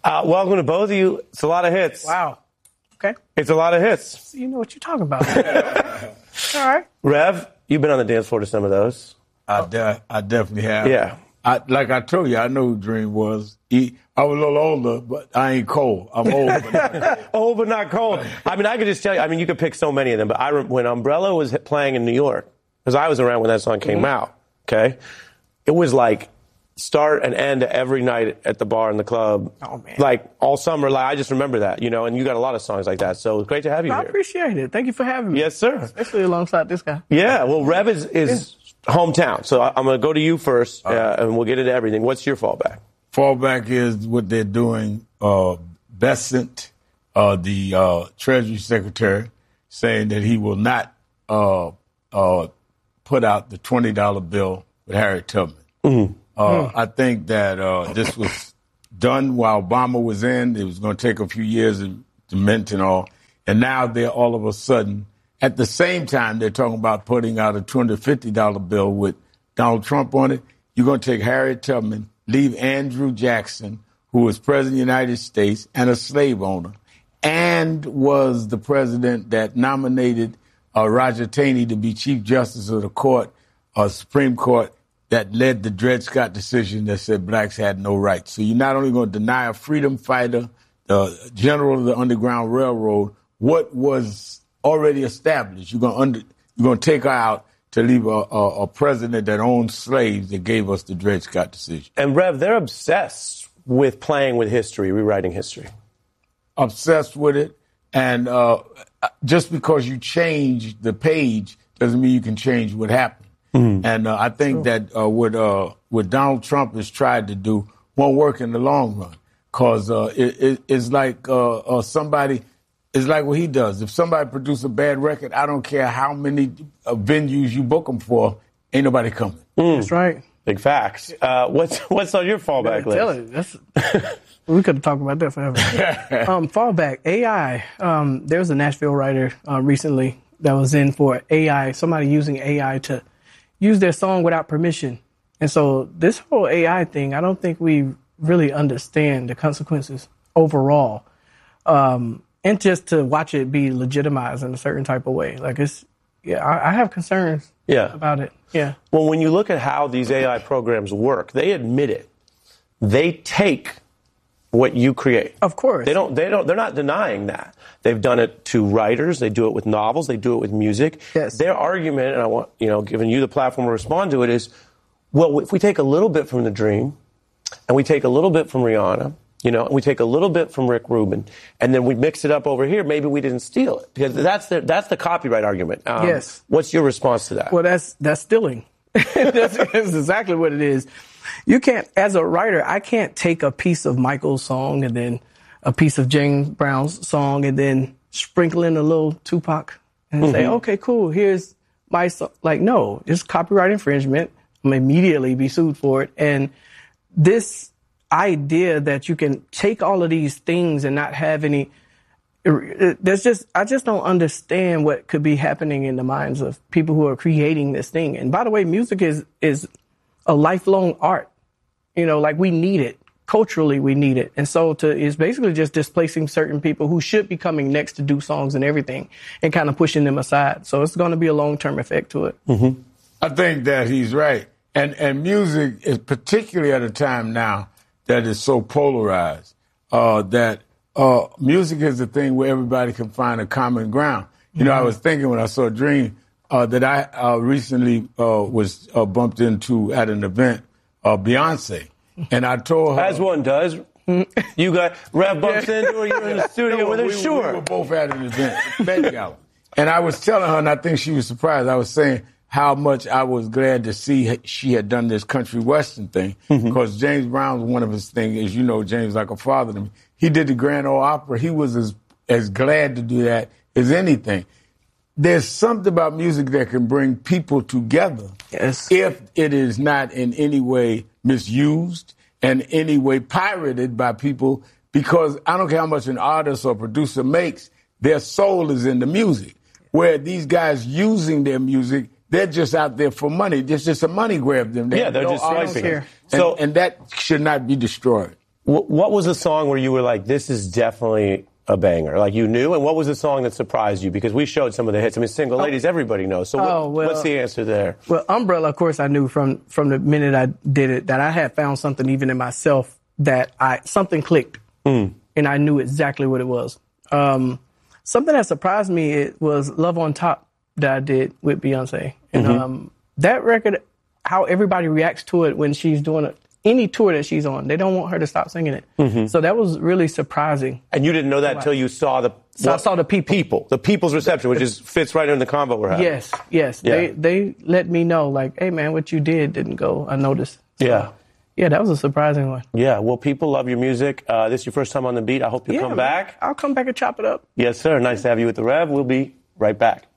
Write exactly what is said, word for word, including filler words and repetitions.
Uh, welcome to both of you. It's a lot of hits. Wow. Okay. It's a lot of hits. So you know what you're talking about. All right. Rev, you've been on the dance floor to some of those. I, de- I definitely have. Yeah. I, like I told you, I know who Dream was. He, I was a little older, but I ain't cold. I'm old, but not cold. Old, but not cold. I mean, I could just tell you, I mean, you could pick so many of them, but I re- when Umbrella was playing in New York, because I was around when that song came mm-hmm. out, okay? It was like start and end every night at the bar in the club. Oh, man. Like all summer. Like, I just remember that, you know, and you got a lot of songs like that. So it's great to have you I here. I appreciate it. Thank you for having me. Yes, sir. Especially alongside this guy. Yeah, well, Rev is, is yeah. hometown. So I'm going to go to you first, uh, right. and we'll get into everything. What's your fallback? Fallback is what they're doing. Uh, Bessent, uh, the uh, Treasury Secretary, saying that he will not uh, uh, put out the twenty dollar bill with Harriet Tubman. Mm-hmm. Uh, mm. I think that uh, this was done while Obama was in. It was going to take a few years to, to mint and all. And now they're all of a sudden, at the same time, they're talking about putting out a two hundred fifty dollar bill with Donald Trump on it. You're going to take Harriet Tubman, leave Andrew Jackson, who was president of the United States and a slave owner, and was the president that nominated uh, Roger Taney to be Chief Justice of the Court, uh, Supreme Court, that led the Dred Scott decision that said blacks had no rights. So you're not only going to deny a freedom fighter, the general of the Underground Railroad, what was already established. You're going to under, you're going to take her out to leave a, a, a president that owned slaves that gave us the Dred Scott decision. And Rev, they're obsessed with playing with history, rewriting history. Obsessed with it. And uh, just because you change the page doesn't mean you can change what happened. Mm-hmm. And uh, I think True. that uh, what uh, what Donald Trump has tried to do won't work in the long run, because uh, it, it, it's like uh, uh, somebody, it's like what he does. If somebody produces a bad record, I don't care how many uh, venues you book them for, ain't nobody coming. Mm. That's right. Big facts. Uh, what's what's on your fallback list? Tell it. That's, we could talk about that forever. um, fallback, A I. Um, there was a Nashville writer uh, recently that was in for A I, somebody using A I to use their song without permission. And so this whole A I thing, I don't think we really understand the consequences overall. Um, and just to watch it be legitimized in a certain type of way. Like it's, yeah, I, I have concerns yeah. about it. Yeah. Well, when you look at how these A I programs work, they admit it. They take what you create. Of course. They don't, they don't, they're not denying that. They've done it to writers. They do it with novels. They do it with music. Yes. Their argument, and I want, you know, giving you the platform to respond to it is, well, if we take a little bit from The Dream and we take a little bit from Rihanna, you know, and we take a little bit from Rick Rubin and then we mix it up over here, maybe we didn't steal it. Because that's the, that's the copyright argument. Um, yes. What's your response to that? Well, that's, that's stealing. that's, that's exactly what it is. You can't, as a writer, I can't take a piece of Michael's song and then a piece of James Brown's song and then sprinkle in a little Tupac and mm-hmm. say, okay, cool, here's my song. Like, no, it's copyright infringement. I'm immediately be sued for it. And this idea that you can take all of these things and not have any, there's just, I just don't understand what could be happening in the minds of people who are creating this thing. And by the way, music is, is a lifelong art. You know, like we need it. Culturally, we need it. And so to is basically just displacing certain people who should be coming next to do songs and everything and kind of pushing them aside. So it's going to be a long-term effect to it. Mm-hmm. I think that he's right. And and music is particularly at a time now that is so polarized, uh, that uh, music is the thing where everybody can find a common ground. You mm-hmm. know, I was thinking when I saw Dream uh, that I uh, recently uh, was uh, bumped into at an event, uh, Beyonce. And I told her. As one does. You got Rev bumps into her, you're in the studio no, with her, we, sure. We were both at an event, Met Gala. And I was telling her, and I think she was surprised, I was saying how much I was glad to see she had done this country western thing, mm-hmm. because James Brown was one of his things, as you know, James like a father to me. He did the Grand Ole Opera. He was as, as glad to do that as anything. There's something about music that can bring people together yes. if it is not in any way misused and any way pirated by people, because I don't care how much an artist or producer makes, their soul is in the music. Where these guys using their music, they're just out there for money. It's just a money grab them. They yeah, they're no just swiping. And, so, and that should not be destroyed. What, what was the song where you were like, this is definitely a banger? Like you knew? And what was the song that surprised you? Because we showed some of the hits. I mean, Single Ladies, everybody knows. So what, Oh, well- what's the answer there? Well, Umbrella, of course, I knew from from the minute I did it that I had found something even in myself that I something clicked, Mm. and I knew exactly what it was. Um, something that surprised me it was Love on Top that I did with Beyonce, and Mm-hmm. um, that record, how everybody reacts to it when she's doing a, any tour that she's on, they don't want her to stop singing it. Mm-hmm. So that was really surprising. And you didn't know that until you saw the So I saw the people. people, the people's reception, which is fits right in the convo we're having. Yes, yes, Yeah. they they let me know like, hey man, what you did didn't go unnoticed. So, Yeah. Yeah, that was a surprising one. Yeah. Well, people love your music. Uh, this is your first time on the beat. I hope you Yeah, come man. back. I'll come back and chop it up. Yes, sir. Nice to have you with the Rev. We'll be right back.